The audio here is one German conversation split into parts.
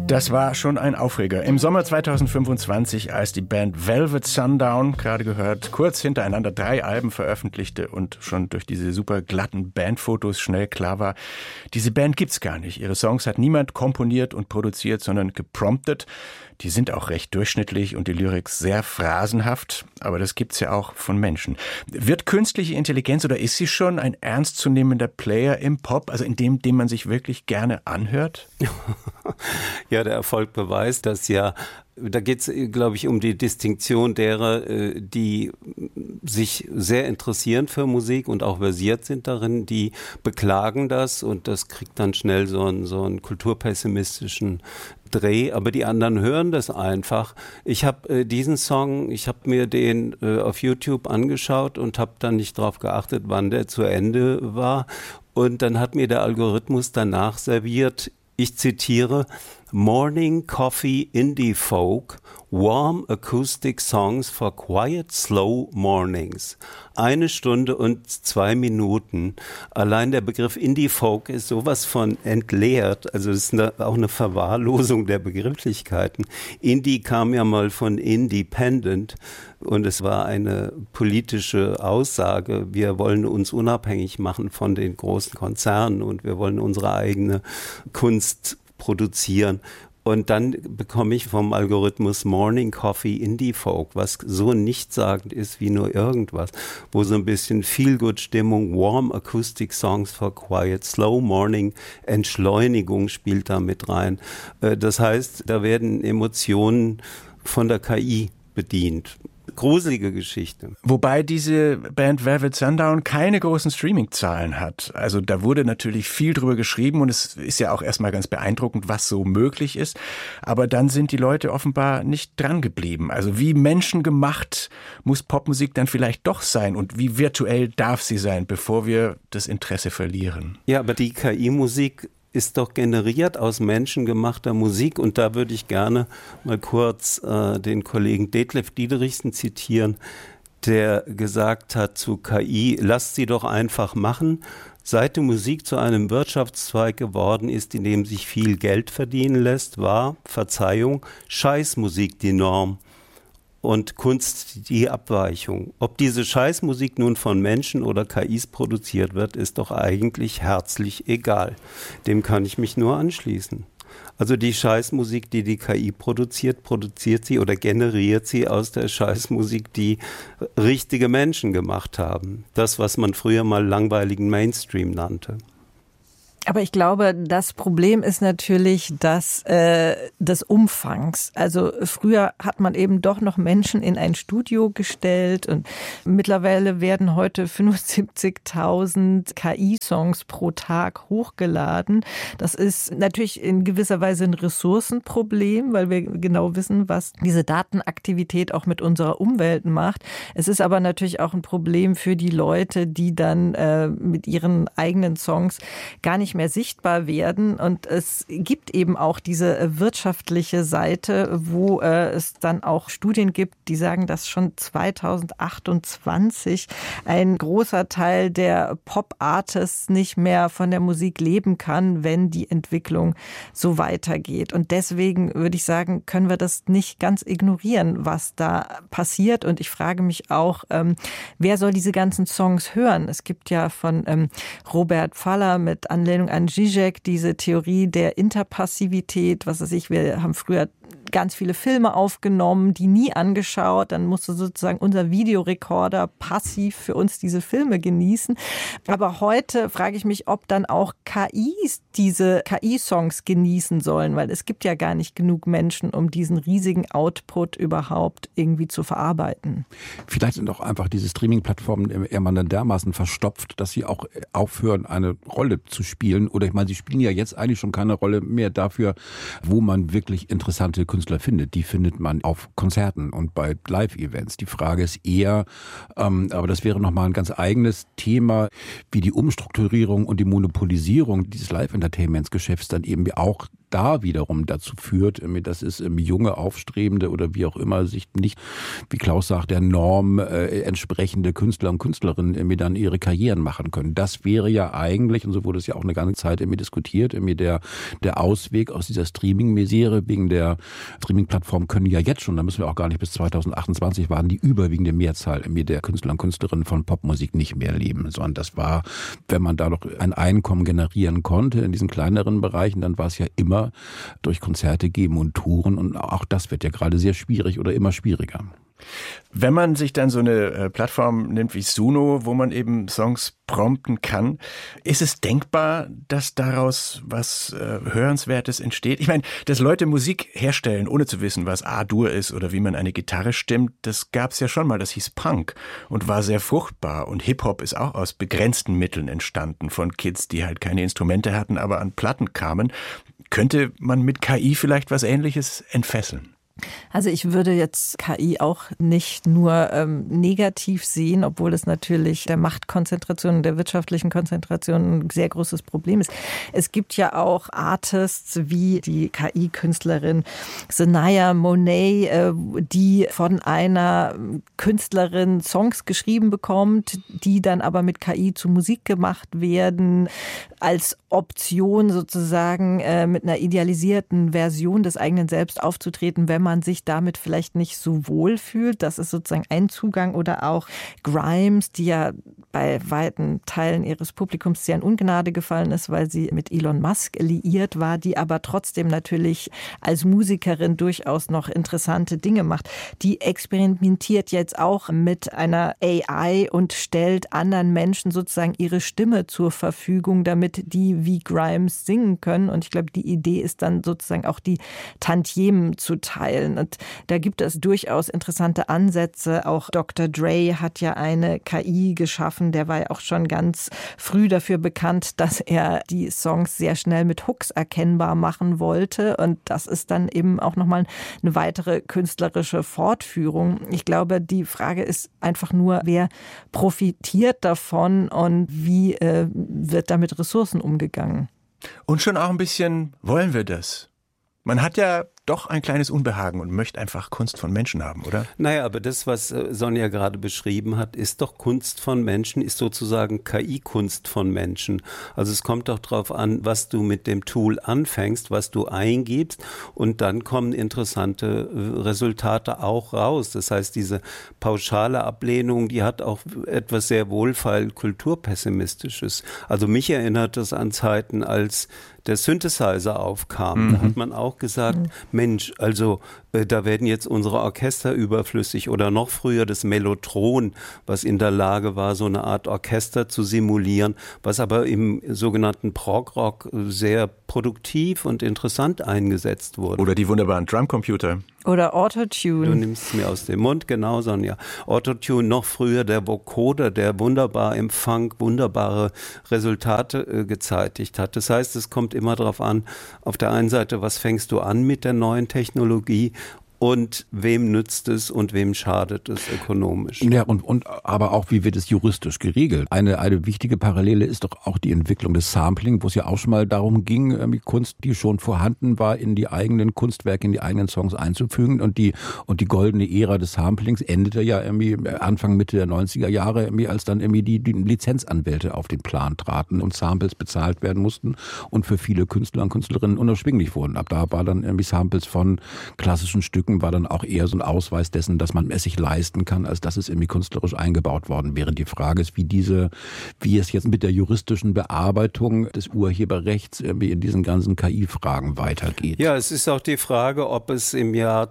Das war schon ein Aufreger. Im Sommer 2025, als die Band Velvet Sundown, gerade gehört, kurz hintereinander 3 Alben veröffentlichte und schon durch diese super glatten Bandfotos schnell klar war, diese Band gibt's gar nicht. Ihre Songs hat niemand komponiert und produziert, sondern gepromptet. Die sind auch recht durchschnittlich und die Lyrik sehr phrasenhaft, aber das gibt's ja auch von Menschen. Wird künstliche Intelligenz oder ist sie schon ein ernstzunehmender Player im Pop, also in dem man sich wirklich gerne anhört? Ja, der Erfolg beweist das ja. Da geht es, glaube ich, um die Distinktion derer, die sich sehr interessieren für Musik und auch versiert sind darin, die beklagen das und das kriegt dann schnell so einen kulturpessimistischen Dreh, aber die anderen hören das einfach. Ich habe diesen Song, ich habe mir den auf YouTube angeschaut und habe dann nicht darauf geachtet, wann der zu Ende war und dann hat mir der Algorithmus danach serviert, ich zitiere, Morning Coffee Indie Folk, Warm Acoustic Songs for Quiet Slow Mornings. 1 Stunde und 2 Minuten. Allein der Begriff Indie Folk ist sowas von entleert. Also es ist auch eine Verwahrlosung der Begrifflichkeiten. Indie kam ja mal von Independent und es war eine politische Aussage. Wir wollen uns unabhängig machen von den großen Konzernen und wir wollen unsere eigene Kunst produzieren. Und dann bekomme ich vom Algorithmus Morning Coffee Indie Folk, was so nichtssagend ist wie nur irgendwas, wo so ein bisschen Feel-Good-Stimmung, Warm Acoustic Songs for Quiet, Slow Morning, Entschleunigung spielt da mit rein. Das heißt, da werden Emotionen von der KI bedient. Gruselige Geschichte. Wobei diese Band Velvet Sundown keine großen Streaming-Zahlen hat. Also da wurde natürlich viel drüber geschrieben und es ist ja auch erstmal ganz beeindruckend, was so möglich ist. Aber dann sind die Leute offenbar nicht dran geblieben. Also wie menschengemacht muss Popmusik dann vielleicht doch sein und wie virtuell darf sie sein, bevor wir das Interesse verlieren? Ja, aber die KI-Musik ist doch generiert aus menschengemachter Musik und da würde ich gerne mal kurz den Kollegen Detlef Diederichsen zitieren, der gesagt hat zu KI, lasst sie doch einfach machen. Seit die Musik zu einem Wirtschaftszweig geworden ist, in dem sich viel Geld verdienen lässt, war, Verzeihung, Scheißmusik die Norm. Und Kunst die Abweichung. Ob diese Scheißmusik nun von Menschen oder KIs produziert wird, ist doch eigentlich herzlich egal. Dem kann ich mich nur anschließen. Also die Scheißmusik, die die KI produziert sie oder generiert sie aus der Scheißmusik, die richtige Menschen gemacht haben. Das, was man früher mal langweiligen Mainstream nannte. Aber ich glaube, das Problem ist natürlich das des Umfangs. Also früher hat man eben doch noch Menschen in ein Studio gestellt und mittlerweile werden heute 75.000 KI-Songs pro Tag hochgeladen. Das ist natürlich in gewisser Weise ein Ressourcenproblem, weil wir genau wissen, was diese Datenaktivität auch mit unserer Umwelt macht. Es ist aber natürlich auch ein Problem für die Leute, die dann mit ihren eigenen Songs gar nicht mehr sichtbar werden. Und es gibt eben auch diese wirtschaftliche Seite, wo es dann auch Studien gibt, die sagen, dass schon 2028 ein großer Teil der Pop-Artists nicht mehr von der Musik leben kann, wenn die Entwicklung so weitergeht. Und deswegen würde ich sagen, können wir das nicht ganz ignorieren, was da passiert. Und ich frage mich auch, wer soll diese ganzen Songs hören? Es gibt ja von Robert Faller mit Anlehnung an Zizek diese Theorie der Interpassivität, was weiß ich, wir haben früher ganz viele Filme aufgenommen, die nie angeschaut, dann musste sozusagen unser Videorekorder passiv für uns diese Filme genießen. Aber heute frage ich mich, ob dann auch KIs diese KI-Songs genießen sollen, weil es gibt ja gar nicht genug Menschen, um diesen riesigen Output überhaupt irgendwie zu verarbeiten. Vielleicht sind auch einfach diese Streaming-Plattformen irgendwann dermaßen verstopft, dass sie auch aufhören, eine Rolle zu spielen. Oder ich meine, sie spielen ja jetzt eigentlich schon keine Rolle mehr dafür, wo man wirklich interessante Künstler findet. Die findet man auf Konzerten und bei Live-Events. Die Frage ist eher, aber das wäre nochmal ein ganz eigenes Thema, wie die Umstrukturierung und die Monopolisierung dieses Live-Entertainments-Geschäfts dann eben auch da wiederum dazu führt, dass es junge, aufstrebende oder wie auch immer sich nicht, wie Klaus sagt, der Norm entsprechende Künstler und Künstlerinnen dann ihre Karrieren machen können. Das wäre ja eigentlich, und so wurde es ja auch eine ganze Zeit diskutiert, der Ausweg aus dieser Streaming-Misere. Wegen der Streaming-Plattform können ja jetzt schon, da müssen wir auch gar nicht bis 2028 warten, die überwiegende Mehrzahl der Künstler und Künstlerinnen von Popmusik nicht mehr leben, sondern das war, wenn man da noch ein Einkommen generieren konnte in diesen kleineren Bereichen, dann war es ja immer durch Konzerte geben und Touren, und auch das wird ja gerade sehr schwierig oder immer schwieriger. Wenn man sich dann so eine Plattform nimmt wie Suno, wo man eben Songs prompten kann, ist es denkbar, dass daraus was Hörenswertes entsteht? Ich meine, dass Leute Musik herstellen, ohne zu wissen, was A-Dur ist oder wie man eine Gitarre stimmt, das gab es ja schon mal. Das hieß Punk und war sehr fruchtbar. Und Hip-Hop ist auch aus begrenzten Mitteln entstanden von Kids, die halt keine Instrumente hatten, aber an Platten kamen. Könnte man mit KI vielleicht was Ähnliches entfesseln? Also ich würde jetzt KI auch nicht nur negativ sehen, obwohl es natürlich der Machtkonzentration und der wirtschaftlichen Konzentration ein sehr großes Problem ist. Es gibt ja auch Artists wie die KI-Künstlerin Sanaya Monet, die von einer Künstlerin Songs geschrieben bekommt, die dann aber mit KI zu Musik gemacht werden, als Option sozusagen mit einer idealisierten Version des eigenen Selbst aufzutreten, wenn man sich damit vielleicht nicht so wohl fühlt. Das ist sozusagen ein Zugang. Oder auch Grimes, die ja bei weiten Teilen ihres Publikums sehr in Ungnade gefallen ist, weil sie mit Elon Musk liiert war, die aber trotzdem natürlich als Musikerin durchaus noch interessante Dinge macht. Die experimentiert jetzt auch mit einer AI und stellt anderen Menschen sozusagen ihre Stimme zur Verfügung, damit die wie Grimes singen können. Und ich glaube, die Idee ist dann sozusagen auch die Tantiemen zu teilen. Und da gibt es durchaus interessante Ansätze. Auch Dr. Dre hat ja eine KI geschaffen. Der war ja auch schon ganz früh dafür bekannt, dass er die Songs sehr schnell mit Hooks erkennbar machen wollte. Und das ist dann eben auch nochmal eine weitere künstlerische Fortführung. Ich glaube, die Frage ist einfach nur, wer profitiert davon und wie wird da mit Ressourcen umgegangen? Und schon auch ein bisschen, wollen wir das? Man hat ja doch ein kleines Unbehagen und möchte einfach Kunst von Menschen haben, oder? Naja, aber das, was Sonja gerade beschrieben hat, ist doch Kunst von Menschen, ist sozusagen KI-Kunst von Menschen. Also es kommt doch darauf an, was du mit dem Tool anfängst, was du eingibst, und dann kommen interessante Resultate auch raus. Das heißt, diese pauschale Ablehnung, die hat auch etwas sehr wohlfeil Kulturpessimistisches. Also mich erinnert das an Zeiten, als der Synthesizer aufkam. Da hat man auch gesagt, Mensch, also da werden jetzt unsere Orchester überflüssig, oder noch früher das Mellotron, was in der Lage war, so eine Art Orchester zu simulieren, was aber im sogenannten Prog-Rock sehr produktiv und interessant eingesetzt wurde. Oder die wunderbaren Drumcomputer. Oder Autotune. Du nimmst es mir aus dem Mund, genau, Sonja. Autotune, noch früher der Vocoder, der wunderbar im Funk wunderbare Resultate gezeitigt hat. Das heißt, es kommt immer darauf an, auf der einen Seite, was fängst du an mit der neuen Technologie, und wem nützt es und wem schadet es ökonomisch. Ja, und aber auch, wie wird es juristisch geregelt? Eine wichtige Parallele ist doch auch die Entwicklung des Sampling, wo es ja auch schon mal darum ging, Kunst, die schon vorhanden war, in die eigenen Kunstwerke, in die eigenen Songs einzufügen. Und die goldene Ära des Samplings endete ja Anfang, Mitte der 90er Jahre, als dann die Lizenzanwälte auf den Plan traten und Samples bezahlt werden mussten und für viele Künstler und Künstlerinnen unerschwinglich wurden. Ab da war dann Samples von klassischen Stücken war dann auch eher so ein Ausweis dessen, dass man es sich leisten kann, als dass es künstlerisch eingebaut worden wäre. Die Frage ist, wie es jetzt mit der juristischen Bearbeitung des Urheberrechts in diesen ganzen KI-Fragen weitergeht. Ja, es ist auch die Frage, ob es im Jahr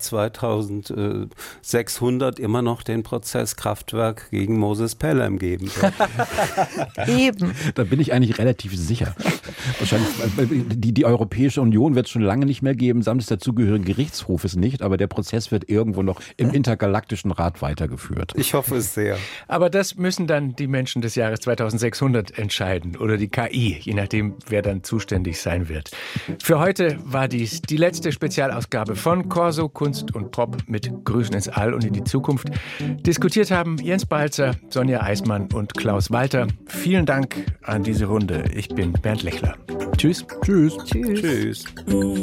2600 immer noch den Prozess Kraftwerk gegen Moses Pelham geben wird. Eben. Da bin ich eigentlich relativ sicher. Wahrscheinlich, die Europäische Union wird es schon lange nicht mehr geben, samt des dazugehörigen Gerichtshofes nicht, aber der Prozess wird irgendwo noch im Intergalaktischen Rat weitergeführt. Ich hoffe es sehr. Aber das müssen dann die Menschen des Jahres 2600 entscheiden oder die KI, je nachdem, wer dann zuständig sein wird. Für heute war dies die letzte Spezialausgabe von Corso Kunst und Pop mit Grüßen ins All und in die Zukunft. Diskutiert haben Jens Balzer, Sonja Eismann und Klaus Walter. Vielen Dank an diese Runde. Ich bin Bernd Lechler. Tschüss. Tschüss. Tschüss. Tschüss.